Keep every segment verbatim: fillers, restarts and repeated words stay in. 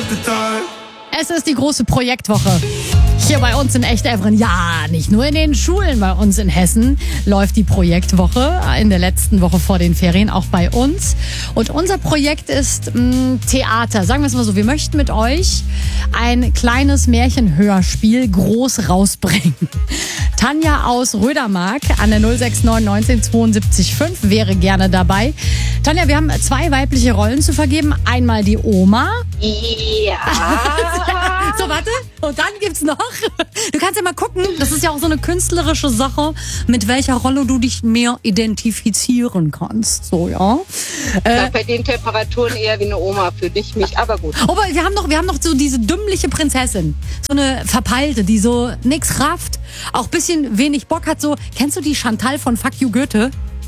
Es ist die große Projektwoche. Hier bei uns in Echt Evren, ja, nicht nur in den Schulen, bei uns in Hessen läuft die Projektwoche in der letzten Woche vor den Ferien, auch bei uns. Und unser Projekt ist mh, Theater. Sagen wir es mal so, wir möchten mit euch ein kleines Märchenhörspiel groß rausbringen. Tanja aus Rödermark an der null sechs neun neunzehn zweiundsiebzig fünf wäre gerne dabei. Tanja, wir haben zwei weibliche Rollen zu vergeben. Einmal die Oma. Ja. So, warte. Und dann gibt's noch. Du kannst ja mal gucken, das ist ja auch so eine künstlerische Sache, mit welcher Rolle du dich mehr identifizieren kannst. So, ja. Ich glaube, bei den Temperaturen eher wie eine Oma für dich, mich, aber gut. Aber wir haben noch, wir haben noch so diese dümmliche Prinzessin. So eine Verpeilte, die so nix rafft, auch bisschen wenig Bock hat. So, kennst du die Chantal von Fuck You Goethe?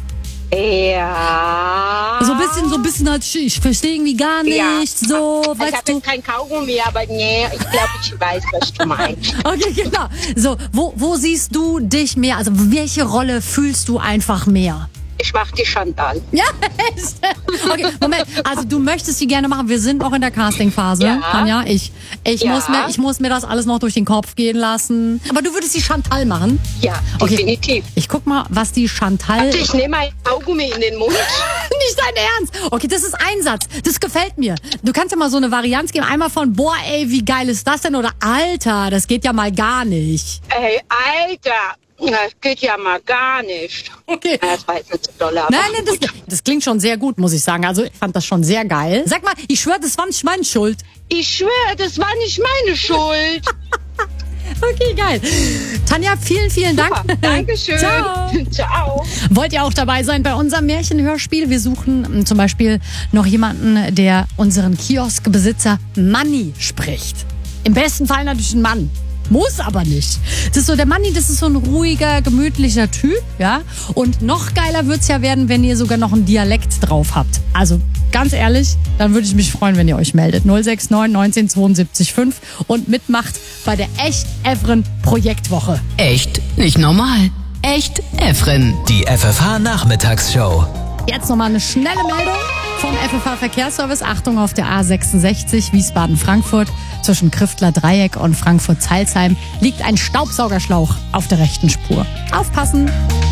Ja. So ein bisschen, so ein bisschen halt, ich verstehe irgendwie gar nicht, Ja. so, Ich weißt habe du. jetzt kein Kaugummi, aber nee, ich glaube, ich weiß, was du meinst. Okay, genau. So, wo, wo siehst du dich mehr? Also, welche Rolle fühlst du einfach mehr? Ich mach die Chantal. Ja, echt? Okay, Moment. Also, du möchtest die gerne machen. Wir sind noch in der Castingphase. Ja. Tanja, ich, ich, Ja. muss mir, ich muss mir das alles noch durch den Kopf gehen lassen. Aber du würdest die Chantal machen? Ja, Okay. definitiv. Ich guck mal, was die Chantal... Ich nehme ein Kaugummi in den Mund. Nicht dein Ernst. Okay, das ist ein Satz. Das gefällt mir. Du kannst ja mal so eine Varianz geben. Einmal von, boah, ey, wie geil ist das denn? Oder, Alter, das geht ja mal gar nicht. Ey, Alter, das geht ja mal gar nicht. Okay. Ja, das war jetzt nicht so doll, aber Nein, nein, das, gut. das klingt schon sehr gut, muss ich sagen. Also, ich fand das schon sehr geil. Sag mal, ich schwöre, das war nicht meine Schuld. Ich schwöre, das war nicht meine Schuld. Okay, geil. Tanja, vielen, vielen Dank. Super, Dankeschön. Ciao. Ciao. Wollt ihr auch dabei sein bei unserem Märchenhörspiel? Wir suchen m, zum Beispiel noch jemanden, der unseren Kioskbesitzer Manni spricht. Im besten Fall natürlich ein Mann. Muss aber nicht. Das ist so, der Manni, das ist so ein ruhiger, gemütlicher Typ, ja. Und noch geiler wird's ja werden, wenn ihr sogar noch einen Dialekt drauf habt. Also, ganz ehrlich, dann würde ich mich freuen, wenn ihr euch meldet. null sechs neun neunzehn zweiundsiebzig fünf und mitmacht bei der Echt Evren Projektwoche. Echt nicht normal. Echt Evren. Die F F H-Nachmittagsshow. Jetzt nochmal eine schnelle Meldung vom F F H Verkehrsservice. Achtung, auf der A sechsundsechzig Wiesbaden-Frankfurt zwischen Kriftler Dreieck und Frankfurt-Zeilsheim liegt ein Staubsaugerschlauch auf der rechten Spur. Aufpassen!